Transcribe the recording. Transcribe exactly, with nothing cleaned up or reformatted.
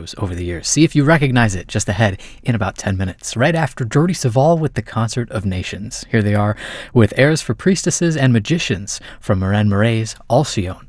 shows over the years. See if you recognize it just ahead in about ten minutes, right after Jordi Savall with the Concert of Nations. Here they are with airs for priestesses and magicians from Moran Murray's Alcyone.